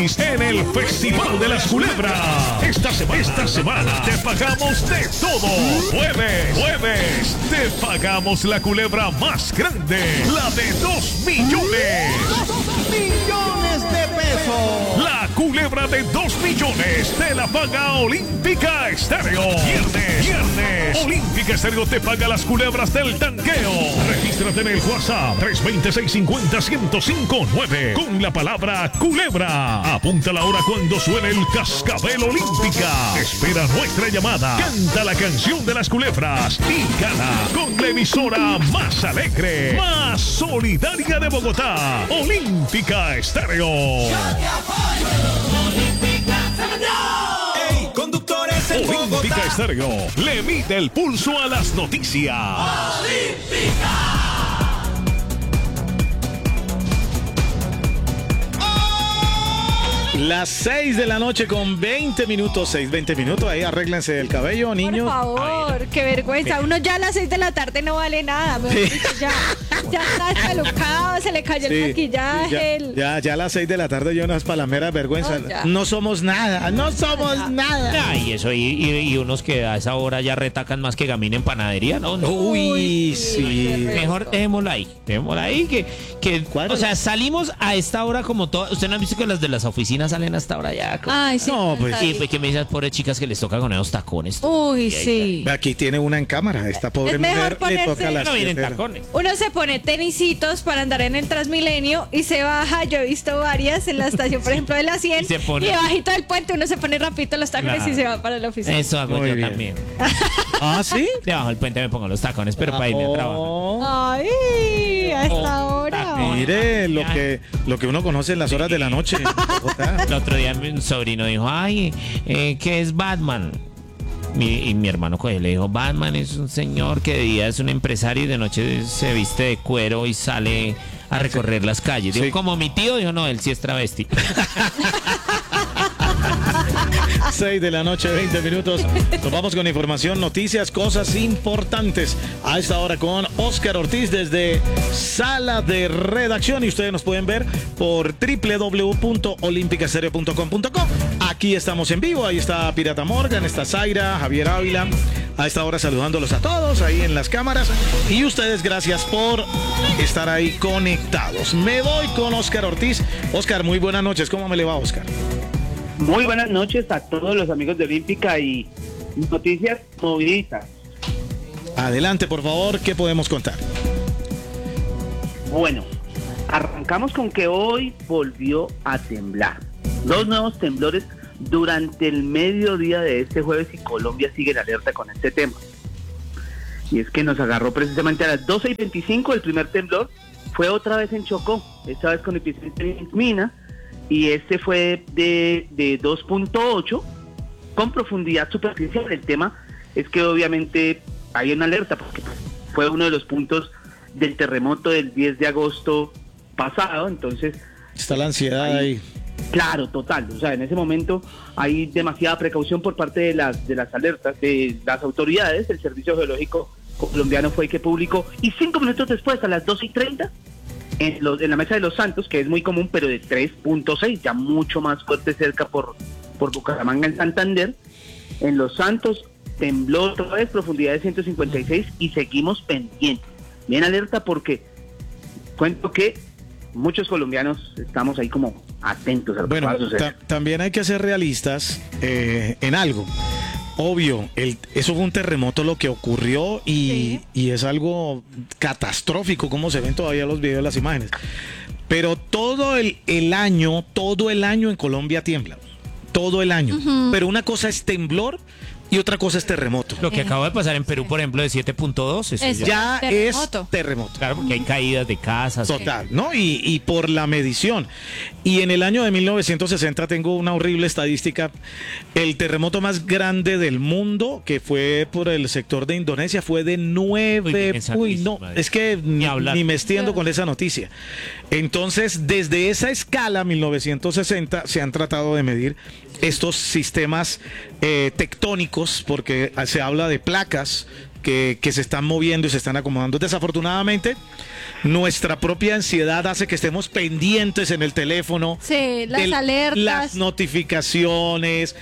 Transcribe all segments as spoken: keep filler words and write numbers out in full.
En el Festival de las Culebras. Esta semana, esta semana te pagamos de todo. Jueves, jueves, te pagamos la culebra más grande, la de dos millones. ¡Dos millones de pesos! La culebra de dos millones te la paga Olímpica Estéreo. Viernes, viernes, Olímpica Estéreo te paga las culebras del tanqueo. Regístrate en el WhatsApp tres dos cero, seis cinco cero, uno cero cinco nueve con la palabra culebra. Apunta la hora cuando suene el cascabel Olímpica. Espera nuestra llamada. Canta la canción de las culebras y gana con la emisora más alegre, más solidaria de Bogotá. Olímpica Estéreo. ¡Ey, conductores en Bogotá! Olímpica Estéreo le mide el pulso a las noticias. ¡Olímpica! Las seis de la noche con veinte minutos, seis, veinte minutos, ahí arréglense el cabello, niños. Por favor, qué vergüenza. Uno ya a las seis de la tarde no vale nada. mejor dicho, Ya, ya está despelucado, se le cayó el Sí, maquillaje. ya, el- ya, ya a las seis de la tarde yo unas palameras vergüenza. No, ya. No somos nada, no somos Ya. nada. Ay, eso, y, y, y unos que a esa hora ya retacan más que gamín en panadería, ¿no? no. Uy, Uy, sí. qué Mejor dejémosla ahí, dejémosla ahí, que, que ¿Cuál? o sea, salimos a esta hora como todas. ¿Usted no ha visto que las de las oficinas salen hasta ahora ya? Como- Ay, sí. No, pues, Y pues que me dicen, pobres chicas que les toca con esos tacones. Uy, Y ahí sí. Aquí tiene una en cámara, esta pobre Es mejor mujer le ponerse- toca las No vienen siete. tacones. Uno se pone tenisitos para andar en el Transmilenio y se baja. Yo he visto varias en la estación, por ejemplo, de la cien. Y se pone- Y bajito del puente uno se pone rapidito los tacones Claro. y se va para la oficina. Eso hago Muy yo bien. también. ¿Ah, sí? Debajo del puente me pongo los tacones, pero para irme a trabajar. Oh, Ay, a esta Oh, hora. también. mire lo que, lo que uno conoce en las horas de la noche en Bogotá. El otro día mi sobrino dijo, ay, eh, ¿qué es Batman? Mi- y mi hermano cogió y le dijo, Batman es un señor que de día es un empresario y de noche se viste de cuero y sale a recorrer las calles. Dijo, Sí. como mi tío, dijo, no, él sí es travesti. seis de la noche, veinte minutos. Nos vamos con información, noticias, cosas importantes. A esta hora con Oscar Ortiz desde Sala de Redacción. Y ustedes nos pueden ver por w w w punto olímpica estéreo punto com punto co. Aquí estamos en vivo. Ahí está Pirata Morgan, está Zaira, Javier Ávila. A esta hora saludándolos a todos ahí en las cámaras. Y ustedes, gracias por estar ahí conectados. Me voy con Oscar Ortiz. Oscar, muy buenas noches. ¿Cómo me le va, Oscar? Muy buenas noches a todos los amigos de Olímpica y noticias moviditas. Adelante, por favor, ¿qué podemos contar? Bueno, arrancamos con que hoy volvió a temblar. Dos nuevos temblores durante el mediodía de este jueves y Colombia sigue en alerta con este tema. Y es que nos agarró precisamente a las doce y veinticinco el primer temblor. Fue otra vez en Chocó, esta vez con epicentro en Mina. Y este fue de, de dos punto ocho con profundidad superficial. El tema es que obviamente hay una alerta porque fue uno de los puntos del terremoto del diez de agosto pasado, entonces Está la ansiedad ahí. claro, total, o sea, en ese momento hay demasiada precaución por parte de las de las alertas de las autoridades. El Servicio Geológico Colombiano fue el que publicó y cinco minutos después, a las doce y treinta, En, los, en la Mesa de los Santos, que es muy común, pero de tres punto seis, ya mucho más fuerte cerca por, por Bucaramanga en Santander. En Los Santos tembló otra vez, profundidad de ciento cincuenta y seis y seguimos pendientes. Bien alerta porque cuento que muchos colombianos estamos ahí como atentos a lo Bueno, que va a suceder. ta- también hay que ser realistas eh, en algo. Obvio, el, eso fue un terremoto lo que ocurrió y, Sí. y es algo catastrófico como se ven todavía los videos, las imágenes. Pero todo el, el año, todo el año en Colombia tiembla. Todo el año. Pero una cosa es temblor y otra cosa es terremoto. Lo que acaba de pasar en Perú, por ejemplo, de siete punto dos, eso Es- ya- Ya Terremoto. es terremoto. claro, porque hay caídas de casas. Total, ¿no? Y, y por la medición. Y en el año de mil novecientos sesenta tengo una horrible estadística. El terremoto más grande del mundo, que fue por el sector de Indonesia, fue de nueve. Uy, Uy, no, madre. es que ni, Ni hablar. ni me extiendo con esa noticia. Entonces, desde esa escala, mil novecientos sesenta, se han tratado de medir estos sistemas eh, tectónicos, porque se habla de placas que, que se están moviendo y se están acomodando. Desafortunadamente, nuestra propia ansiedad hace que estemos pendientes en el teléfono. Sí, las de alertas. Las notificaciones,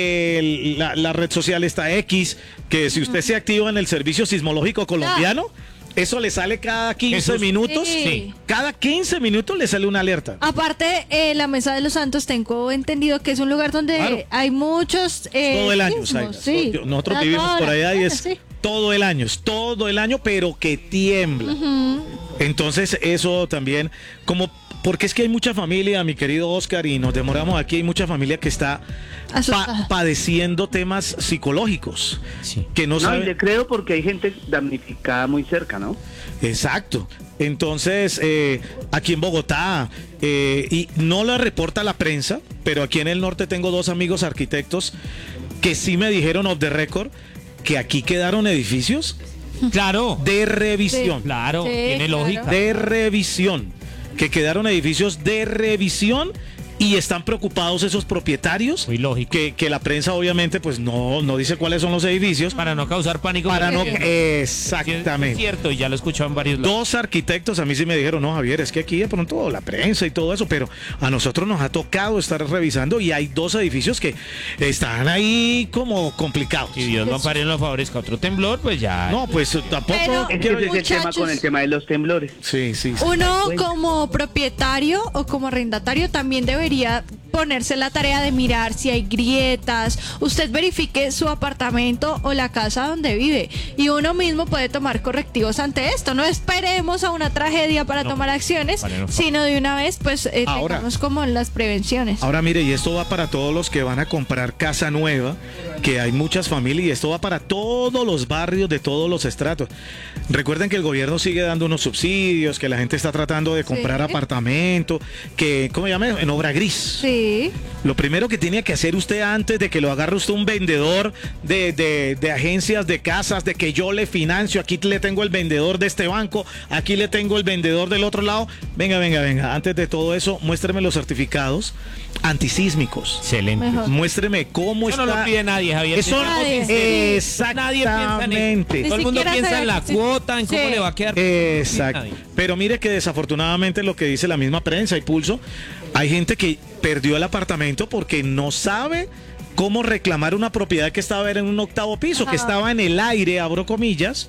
de la, la red social esta X, que si usted se activa en el Servicio Sismológico Colombiano, eso le sale cada quince Jesús. minutos. Sí. Cada quince minutos le sale una alerta. Aparte, eh, la Mesa de los Santos tengo entendido que es un lugar donde Claro. hay muchos eh, Todo el año, sismos, Zaira. sí. Yo- Nosotros Ah, vivimos toda por la- allá y bueno, es sí. todo el año, es todo el año, pero que tiembla. Entonces eso también, como porque es que hay mucha familia, mi querido Oscar, y nos demoramos aquí, hay mucha familia que está pa- Asustada. padeciendo temas psicológicos, Sí. que no No, y saben. le creo porque hay gente damnificada muy cerca, ¿no? Exacto. Entonces, eh, aquí en Bogotá, eh, y no lo reporta la prensa, pero aquí en el norte tengo dos amigos arquitectos que sí me dijeron off the record que aquí quedaron edificios Claro, de revisión. claro, Sí, tiene claro. lógica. De revisión. Que quedaron edificios de revisión y están preocupados esos propietarios. Muy lógico. Que, que la prensa obviamente pues no, no dice cuáles son los edificios. Para no causar pánico. Para no... porque- Es Exactamente. cierto, y ya lo he escuchado en varios lados. Dos arquitectos a mí sí me dijeron, no, Javier, es que aquí de pronto la prensa y todo eso, pero a nosotros nos ha tocado estar revisando y hay dos edificios que están ahí como complicados. Si Dios lo ampare y no favorezca otro temblor, pues ya. No, pues tampoco Pero- Ese quiero... es el tema Muchachos. con el tema de los temblores. Sí, sí, sí. Uno como propietario o como arrendatario también debería ponerse la tarea de mirar si hay grietas. Usted verifique su apartamento o la casa donde vive y uno mismo puede tomar correctivos ante esto. No esperemos a una tragedia para No, tomar acciones, vale, no. sino de una vez pues eh, Ahora- tengamos como las prevenciones. Ahora mire, y esto va para todos los que van a comprar casa nueva, que hay muchas familias, y esto va para todos los barrios de todos los estratos. Recuerden que el gobierno sigue dando unos subsidios, que la gente está tratando de comprar Sí. apartamento, que, ¿cómo se llama? En obra gris. Sí. Lo primero que tiene que hacer usted antes de que lo agarre usted un vendedor de, de, de agencias de casas, de que yo le financio, aquí le tengo el vendedor de este banco, aquí le tengo el vendedor del otro lado. Venga, venga, venga. Antes de todo eso, muéstreme los certificados antisísmicos. Excelente. Mejor. Muéstreme cómo Eso está. no lo pide nadie, Javier. Eso Seamos Nadie. sinceros. Nadie piensa en eso. Exactamente. Todo el mundo siquiera piensa sabe- en la sí. cuota, en cómo Sí. le va a quedar. Exacto. Nadie. Pero mire que desafortunadamente lo que dice la misma prensa y Pulso, hay gente que perdió el apartamento porque no sabe cómo reclamar una propiedad que estaba en un octavo piso, que Ajá. estaba en el aire, abro comillas.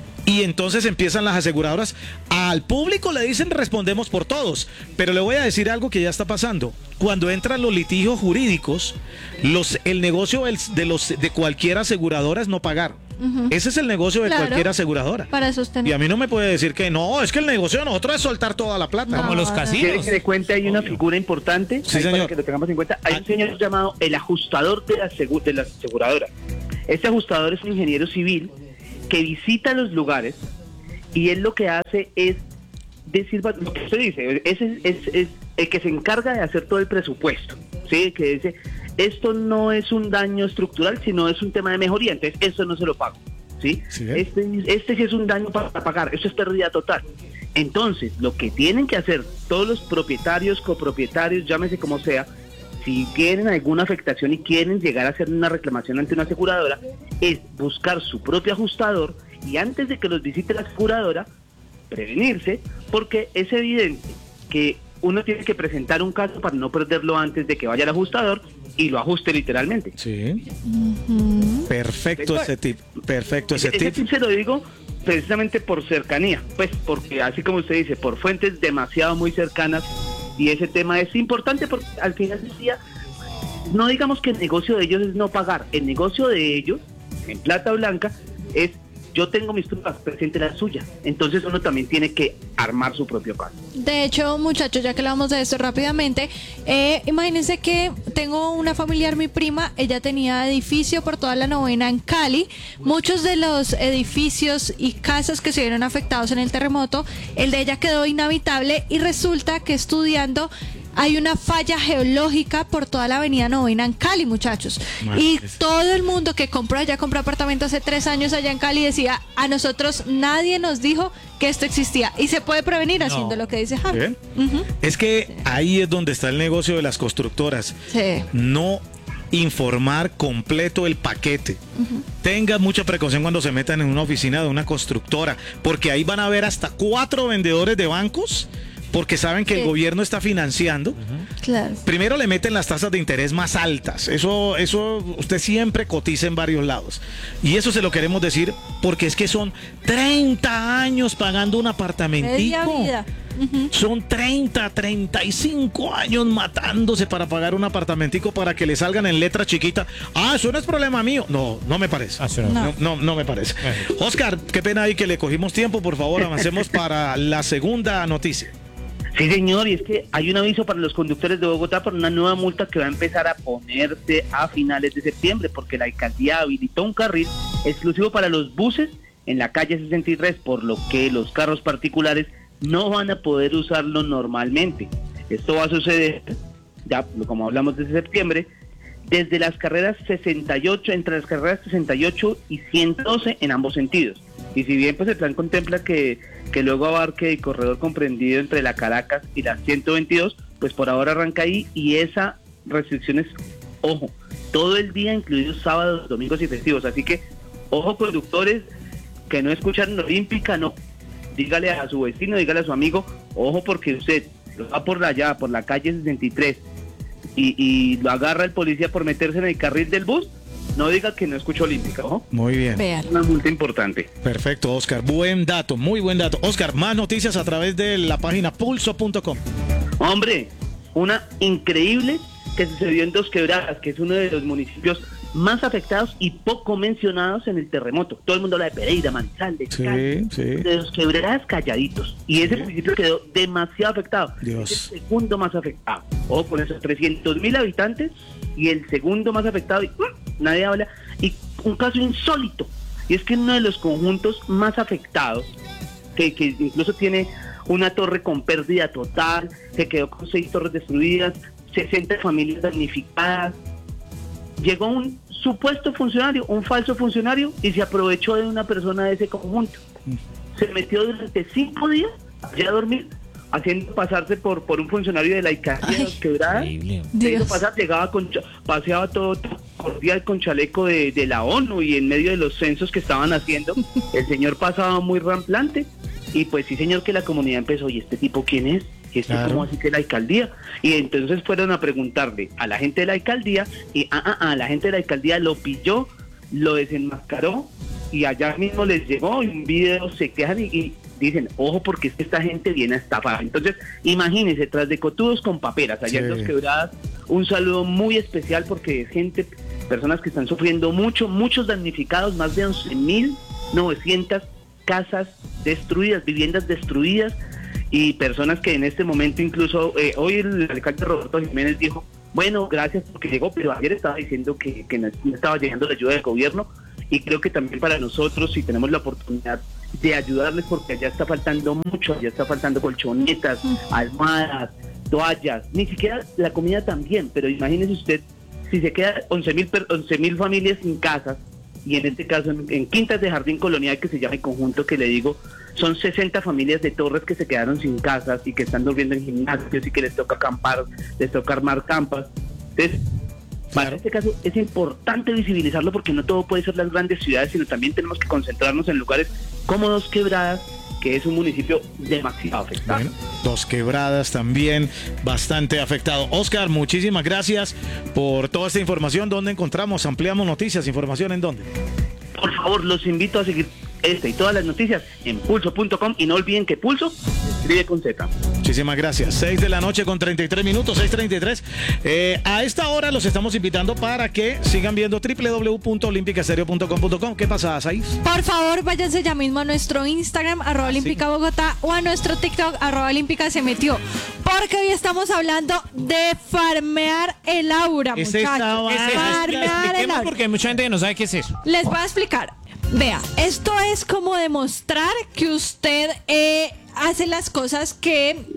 Y entonces empiezan las aseguradoras. Al público le dicen respondemos por todos. Pero le voy a decir algo que ya está pasando. Cuando entran los litigios jurídicos, los, el negocio del- de, los, de cualquier aseguradora es no pagar. Ese es el negocio de Claro. cualquier aseguradora. Para sostener. Y a mí no me puede decir que no, es que el negocio de nosotros es soltar toda la plata. Como los no. Quiere casinos. que le cuente, hay una figura importante, Sí, ahí señor. para que lo tengamos en cuenta. Hay Ah. un señor llamado el ajustador de la, asegu- de la aseguradora. Este ajustador es un ingeniero civil que visita los lugares y él lo que hace es decir lo que usted dice, es, es, es, es el que se encarga de hacer todo el presupuesto, ¿sí? Que dice, esto no es un daño estructural, sino es un tema de mejoría, entonces eso no se lo pago, ¿sí? Sí, ¿eh? Este, este sí es un daño para pagar, eso es pérdida total. Entonces, lo que tienen que hacer todos los propietarios, copropietarios, llámese como sea, si tienen alguna afectación y quieren llegar a hacer una reclamación ante una aseguradora, es buscar su propio ajustador y antes de que los visite la aseguradora, prevenirse, porque es evidente que uno tiene que presentar un caso para no perderlo antes de que vaya al ajustador y lo ajuste literalmente. Sí. Perfecto ese tip. Perfecto ese Ese tip. tip se lo digo precisamente por cercanía, pues porque así como usted dice, por fuentes demasiado muy cercanas, y ese tema es importante porque al final del día, no digamos que el negocio de ellos es no pagar, el negocio de ellos, en plata blanca, es yo tengo mis pruebas, presente la suya, entonces uno también tiene que armar su propio caso. De hecho, muchachos, ya que hablamos de esto rápidamente, eh, imagínense que tengo una familiar, mi prima, ella tenía edificio por toda la novena en Cali. Muchos de los edificios y casas que se vieron afectados en el terremoto, el de ella quedó inhabitable y resulta que estudiando hay una falla geológica por toda la avenida Novena en Cali, muchachos. Y todo el mundo que compró allá, compró apartamento hace tres años allá en Cali, decía, a nosotros nadie nos dijo que esto existía. Y se puede prevenir haciendo lo que dice Javi. Bien. Es que ahí es donde está el negocio de las constructoras. Sí. No informar completo el paquete. Uh-huh. Tenga mucha precaución cuando se metan en una oficina de una constructora, porque ahí van a ver hasta cuatro vendedores de bancos, porque saben que el gobierno está financiando. Uh-huh. Claro. Primero le meten las tasas de interés más altas. Eso, eso usted siempre cotiza en varios lados. Y eso se lo queremos decir porque es que son treinta años pagando un apartamentico. Media vida. Uh-huh. Son treinta, treinta y cinco años matándose para pagar un apartamentico para que le salgan en letra chiquita. Ah, eso no es problema mío. No, no me parece. Ah, no. No, no, no me parece. Uh-huh. Oscar, qué pena ahí que le cogimos tiempo. Por favor, avancemos para la segunda noticia. Sí, señor, y es que hay un aviso para los conductores de Bogotá por una nueva multa que va a empezar a ponerse a finales de septiembre, porque la alcaldía habilitó un carril exclusivo para los buses en la calle sesenta y tres, por lo que los carros particulares no van a poder usarlo normalmente. Esto va a suceder, ya como hablamos desde septiembre, desde las carreras sesenta y ocho, entre las carreras sesenta y ocho y ciento doce en ambos sentidos. Y si bien pues el plan contempla que, que luego abarque el corredor comprendido entre la Caracas y la ciento veintidós, pues por ahora arranca ahí, y esa restricción es, ojo, todo el día, incluidos sábados, domingos y festivos. Así que, ojo, conductores que no escuchan la Olímpica, no. Dígale a su vecino, dígale a su amigo, ojo, porque usted va por allá, por la calle sesenta y tres, y, y lo agarra el policía por meterse en el carril del bus, no diga que no escuchó Olímpica, ojo. Muy bien. Vean. Una multa importante. Perfecto, Oscar. Buen dato, muy buen dato. Oscar, más noticias a través de la página pulso punto com. Hombre, una increíble que sucedió en Dos Quebradas, que es uno de los municipios más afectados y poco mencionados en el terremoto. Todo el mundo habla de Pereira, Manizales, sí, Cali, sí. de Dos Quebradas calladitos. Y ese sí. municipio quedó demasiado afectado. Dios. Es el segundo más afectado. O con esos trescientos mil habitantes, y el segundo más afectado, y uh, nadie habla. Y un caso insólito, y es que uno de los conjuntos más afectados, que, que incluso tiene una torre con pérdida total, se quedó con seis torres destruidas, sesenta familias damnificadas, llegó un supuesto funcionario, un falso funcionario, y se aprovechó de una persona de ese conjunto. Se metió durante cinco días allá a dormir, haciendo pasarse por por un funcionario de la alcaldía de Dos Quebradas. Se hizo pasar, llegaba con, paseaba todo cordial con chaleco de, de la ONU, y en medio de los censos que estaban haciendo, el señor pasaba muy ramplante, y pues sí, señor, que la comunidad empezó, ¿y este tipo quién es? ¿Y este claro. cómo así que la alcaldía? Y entonces fueron a preguntarle a la gente de la alcaldía, y ah, ah, ah, la gente de la alcaldía lo pilló, lo desenmascaró, y allá mismo les llegó y un video, se quejan y, y dicen, ojo, porque es que esta gente viene a estafar. Entonces, imagínense, tras de cotudos con paperas, allá sí. en Dos Quebradas, un saludo muy especial, porque es gente, personas que están sufriendo mucho, muchos damnificados, más de once mil novecientas casas destruidas, viviendas destruidas, y personas que en este momento incluso, eh, hoy el alcalde Roberto Jiménez dijo, bueno, gracias porque llegó, pero ayer estaba diciendo que, que no estaba llegando la ayuda del gobierno, y creo que también para nosotros, si tenemos la oportunidad de ayudarles, porque allá está faltando mucho, allá está faltando colchonetas, almohadas, toallas, ni siquiera la comida también, pero imagínese usted, si se queda once mil familias sin casas, y en este caso en, en Quintas de Jardín Colonial, que se llama el conjunto que le digo, son sesenta familias de Torres que se quedaron sin casas y que están durmiendo en gimnasios y que les toca acampar, les toca armar campas. Entonces, claro. Para este caso es importante visibilizarlo, porque no todo puede ser las grandes ciudades, sino también tenemos que concentrarnos en lugares como Dos Quebradas, que es un municipio demasiado afectado. Bueno, Dos Quebradas también bastante afectado. Oscar, muchísimas gracias por toda esta información. ¿Dónde encontramos? Ampliamos noticias, información en dónde. Por favor, los invito a seguir esta y todas las noticias en pulso punto com, y no olviden que Pulso se escribe con Z. Muchísimas gracias. seis de la noche con treinta y tres minutos, seis treinta y tres. Eh, a esta hora los estamos invitando para que sigan viendo doble u doble u doble u punto olímpica estéreo punto com punto com. ¿Qué pasa, Saiz? Por favor, váyanse ya mismo a nuestro Instagram, arroba olímpica Bogotá, o a nuestro TikTok, arroba olímpica se metió. Porque hoy estamos hablando de farmear el aura, Es muchachos. esa- Es farmear el aura. Porque hay mucha gente que no sabe qué es eso. Les voy a explicar. Vea, esto es como demostrar que usted eh, hace las cosas que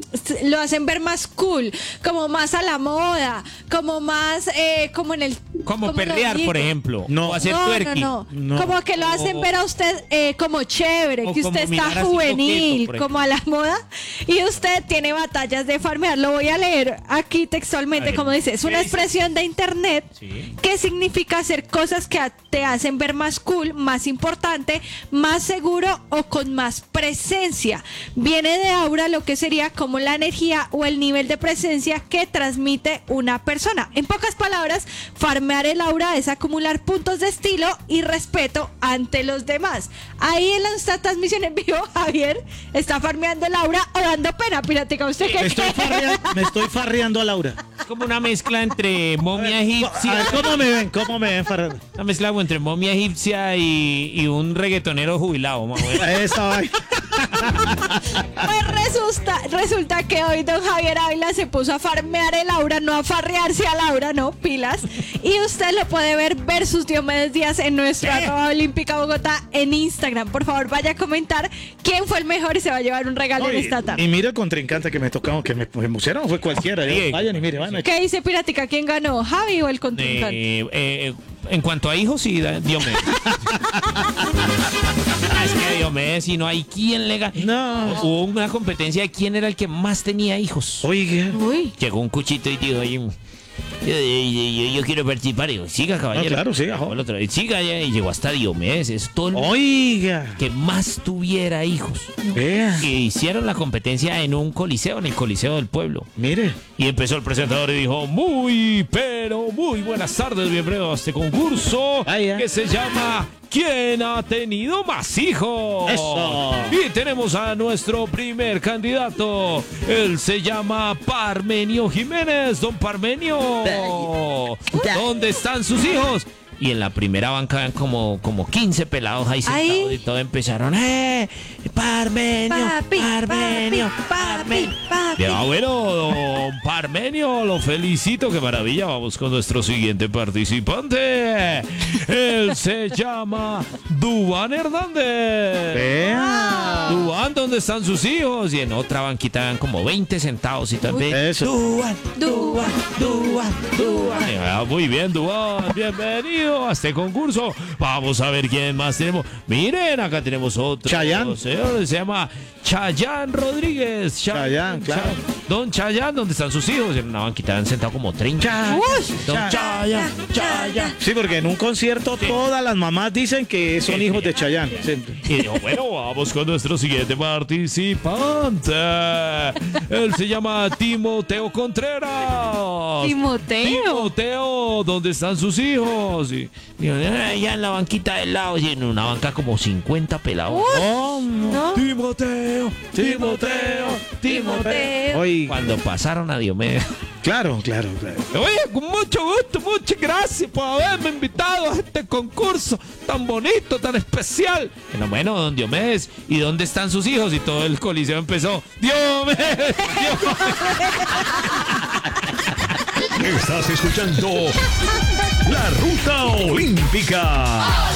lo hacen ver más cool, como más a la moda, como más, eh, como en el... Como ¿cómo lo perrear, digo? por ejemplo. No. O hacer No, no, twerking. no, No. Como que lo hacen O- ver a usted eh, como chévere, o que como usted mirar está así juvenil, coqueto, por como a la moda, y usted tiene batallas de farmear. Lo voy a leer aquí A textualmente, ver, como dice, es ¿qué una dice? expresión de internet Sí. que significa hacer cosas que a- te hacen ver más cool, más importante, más seguro o con más presencia. Viene de aura, lo que sería como la energía o el nivel de presencia que transmite una persona. En pocas palabras, farmear el aura es acumular puntos de estilo y respeto ante los demás. Ahí en esta transmisión en vivo, Javier está farmeando el aura o dando pena, piratica. ¿Usted qué Me estoy, cree? farreando, me estoy farreando a Laura. Es como una mezcla entre momia A ver, egipcia. ¿cómo me ven? ¿Cómo me ven farreando? Una mezcla entre momia egipcia y, y un reggaetonero jubilado, más o menos. Esa vaina. Pues resulta, resulta que hoy don Javier Ávila se puso a farmear el aura, no a farrearse al aura, no, pilas. Y usted lo puede ver versus Diomedes Díaz en nuestro arroba olímpica Bogotá en Instagram. Por favor, vaya a comentar quién fue el mejor y se va a llevar un regalo No, en y, esta tarde. y mira el contrincante que me tocó, que me, me pusieron, fue cualquiera. Sí. Yo, vayan y miren, van a- ¿Qué dice Piratica? ¿Quién ganó? ¿Javi o el contrincante? Eh, eh, en cuanto a hijos, sí, da- Diomedes. Ah, es que Diomedes, si no hay quien le gane. No. Hubo una competencia de quién era el que más tenía hijos. Oiga. Uy. Llegó un cuchito y dijo, oye, yo, yo- yo- yo quiero participar. Y yo, siga, caballero. No, claro, siga, jo. El otro, siga, ya, y llegó hasta Diomedes. Es todo el Oiga. que más tuviera hijos. Vea. Y hicieron la competencia en un coliseo, en el Coliseo del Pueblo. Mire. Y empezó el presentador y dijo, muy, pero muy buenas tardes, bienvenidos a este concurso Vaya. que se llama ¿Quién ha tenido más hijos? Eso. Y tenemos a nuestro primer candidato. Él se llama Parmenio Jiménez. Don Parmenio, ¿dónde están sus hijos? Y en la primera banca habían como, como quince pelados ahí sentados Ahí. y todos empezaron, ¡eh! Parmenio, Papi, Parmenio, papi, papi, Parmenio. papi. Ya, bueno, don Parmenio, lo felicito, qué maravilla. Vamos con nuestro siguiente participante. Él se llama Duván Hernández. Vea. Duván, ¿dónde están sus hijos? Y en otra banquita habían como veinte sentados y también. Eso. Duván, Duván, Duván, Duván. Ah, muy bien, Duván, bienvenido a este concurso. Vamos a ver quién más tenemos. Miren, acá tenemos otro. Chayán. Señor, se llama Chayán Rodríguez. Cha- Chayán, claro. Don Chayán, ¿dónde están sus hijos? En una banquita han sentado como treinta. Cha- Don Cha- Chayán, Chayán. Sí, porque en un concierto todas las mamás dicen que son hijos de Chayanne. Sí. Y dijo, bueno, vamos con nuestro siguiente participante. Él se llama Timoteo Contreras. Timoteo. Timoteo, ¿dónde están sus hijos? Y dijo, "Eh, allá en la banquita del lado, y en una banca como cincuenta pelados. Oh, no. ¿No? Timoteo, Timoteo, Timoteo. Oye, Cuando pasaron a Diomedes. claro, claro, claro. Oye, con mucho gusto, muchas gracias por haberme invitado a este concurso tan bonito, tan especial. Bueno, bueno, don Diomedes, ¿y dónde están sus hijos? Y todo el coliseo empezó, Diomedes, Estás escuchando La Ruta Olímpica.